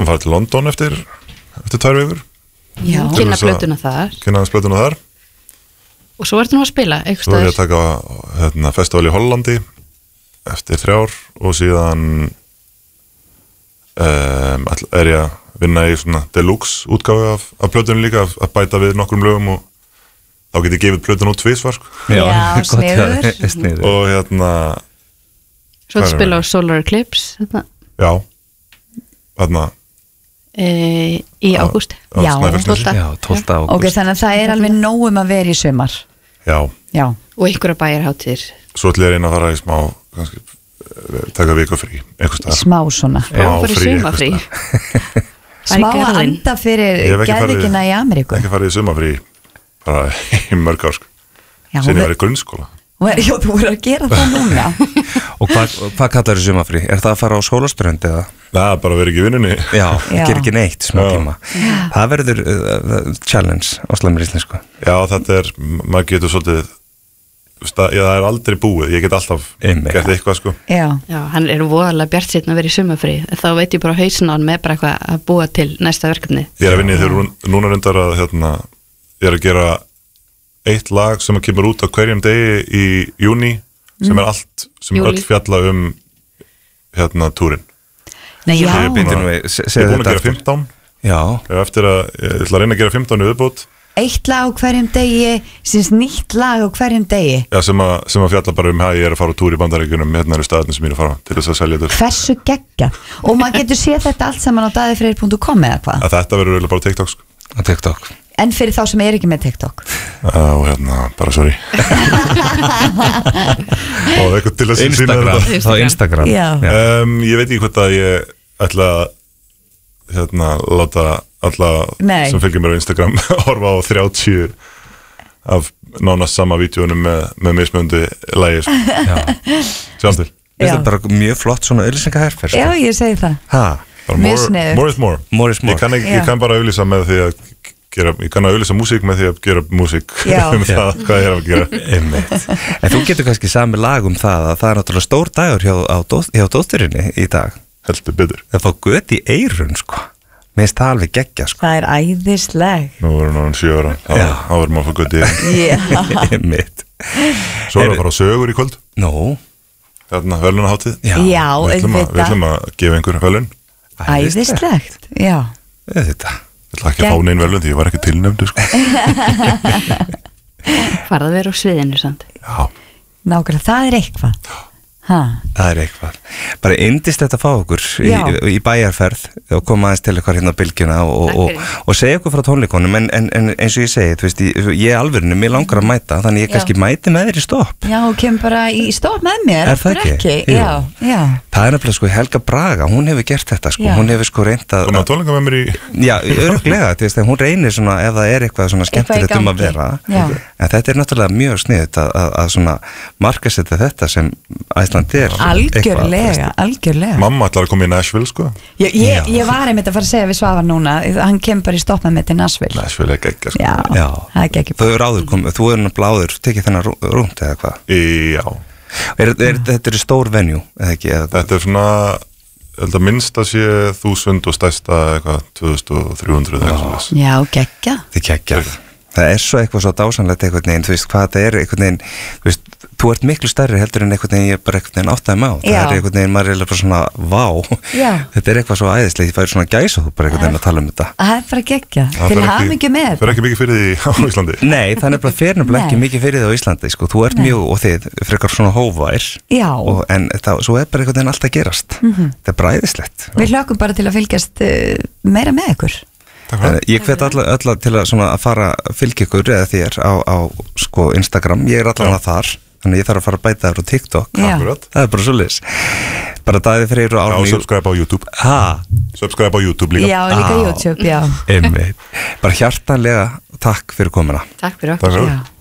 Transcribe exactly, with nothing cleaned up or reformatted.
að fara til London eftir, eftir tvær vikur. Já, kynna plötuna þar. Kynna hans plötuna þar. Og svo ertu nú að spila, eitthvað Svo er ég að taka hérna, festival í Hollandi eftir þrjár og síðan um, er ég að vinna í svona deluxe útgáfu af, af plötunum líka, að, að bæta við nokkrum lögum og þá get ég gefið plötun út tvisvar sko. Já, sniður. Og hérna Svo að spila á Solar Eclipse þetta. Já, hérna e, í ágúst. Já, tólfta ágúst. Ok, þannig að það er alveg nógum að vera í sumar. Já. Já. Og einhverja bæjarhátíðir. Svo ætla ég að reyna að fara í smá kannski, taka viku frí smá svona smá frí, frí. Smá að anda fyrir geðvikina í Ameríku. Ekki farið í sumafrí bara í mörg ár sem ég var í grunnskóla. Já, þú voru að gera það núna. Og hvað, hvað kallar þú sumafrí? Er það að fara á sólaströnd eða? Það er bara að vera ekki í vinnunni. Já, ger ekki neitt smá tíma. Það verður uh, challenge á slæmur íslensku. Já, þetta er, maður getur svolítið það er aldrei búið, ég get alltaf gert eitthvað sko. Já. Já, hann er voðalega bjartsýnn að vera í sumafrí. Þá veit ég bara hausinn á hann með bara eitthvað að búa til næsta verkefni. Ég er að vinna í þegar núna reyndar að hérna, ég er að gera eitt lag sem kemur út á hverjum degi í júní sem er allt, sem er öll fjalla um hérna túrin. Nei, já. Ég er búin að, ég er búin að gera fimmtán. Já. Eftir að, ég ætla að reyna að gera fimmtán í viðbót. Eitt lag á hverjum degi, síns nýtt lag á hverjum degi. Já, sem að, sem að fjalla bara um að ég er að fara á túr í Bandaríkjunum, hérna eru staðarnir sem ég er að fara til þess að selja þetta. Hversu geggjað. Og maður getur séð þetta allt saman á daðifreyr punktur com eða hvað? Að þetta verður eiginlega bara TikTok sko. Á TikTok. En fyrir þá sem er ekki með TikTok? Já, hérna, bara sorry. Og eitthvað til að sína þetta. Á Instagram. Já. Um, ég veit ekki hvort að ég ætla að hérna, láta alla Nei. sem fylgir mér á Instagram horfa á þrjátíu af nánast sama vídeónum með, með mismöndi lægi sjáum til. Þetta er bara mjög flott svona auðlýsingaherfer. Já, ég segi það. Ha? Mjög sniðugt. More is more. More is more. Ég kann, ekki, ég kann bara auðlýsa með því að gera, ég kann að auðlýsa músík með því að gera músík um það hvað ég er að gera. Einmitt. En þú getur kannski sami lag um það að það er náttúrulega stór dagur hjá, dót, hjá dótturinni í dag. Heldur betur. Það fá göt í eyrun sko. Mér finnst það alveg geggja sko. Það er æðisleg. Nú verður náttúrulega sjö ára. Þá verður maður að fá göt í eyrun. Einmitt. Svo erum við að fara á sögur í kvöld. Nú. Þarna verðlaunahátíð. Já, Já auðvitað. Við ætlum að gefa einhver verðlaun. Æðislegt, já. Þetta. Ég ætla ekki að fá neinn verðlaun því ég var ekki tilnefndur sko. Farað vera á sviðinu samt. Já. Nákvæmlega, það er eitthvað. Ha. Það er eitthvað. Bara yndist þetta að fá okkur í, í bæjarferð og koma aðeins til eitthvað hérna á bylgjuna og, og, og segja okkur frá tónleikonum en, en, en eins og ég segi, þú veist, ég, ég er alvörinu, mér langar að mæta, þannig ég kannski mæti með þér í stopp. Já, og kem bara í stopp með mér. Er það ekki? Já, já. Það er nefnilega sko Helga Braga, hún hefur gert þetta sko, já. Hún hefur sko reynt að... Svona tónleika með mér í... Já, öruglega, þú veist, hún reynir svona ef það er eitthvað svona skemmtilegt um að vera. En þetta er náttúrulega mjög sniðugt að, að, að svona markasetja þetta sem Æsland er. Algjörlega, algjörlega. Mamma ætlar að koma í Nashville sko. Ég, ég, ég var einmitt að fara að segja við Svavar núna, hann kemur bara í stopp með mig til Nashville. Nashville er geggja sko. Já, já. Það er geggja. Þú er áður komið, þú er náttúrulega áður tekið þennan rúmt eða hvað? Já. Er, er, þetta er stór venue, eða ekki? Eða þetta er svona, ég held að minnsta sé þúsund og stærsta eitthvað tvö þúsund þrjú hundruð eitthvað. Já, geggja. Þetta er geggja. Það er svo eitthvað svo dásanlegt einhvern veginn, þú veist hvað þetta er einhvern veginn, þú veist, þú ert miklu stærri heldur en einhvern veginn ég bara einhvern veginn áttaði má. Það er einhvern veginn, maður er bara svona, vá, Já. Þetta er eitthvað svo æðislegt, ég færi svona gæs og þú bara einhvern veginn að tala um þetta. Það er bara geggja, til hamingju með. Það er ekki mikið fyrir því á Íslandi. Nei, það er bara fyrir nefnilega ekki mikið fyrir því á Íslandi, sko, þú ert Nei. Mjög og þið frekar svona hóvær, og, en það, svo er bara einhvern veginn allt að gerast. Mm-hmm. Það er bara æðislegt. Við hlökkum bara til að fylgjast uh, meira með ykkur. Ég hvet alla, alla til að, svona, að fara fylgja ykkur eða þér á, á sko, Instagram, ég er allan að þar þannig ég þarf að fara að bæta þér á TikTok. Það er bara svoleiðis bara Daði Freyr og Árný. Já, subscribe á YouTube. Ha? Subscribe á YouTube líka. Já, líka á YouTube, já. Einmitt. Bara hjartanlega takk fyrir komuna. Takk fyrir okkur.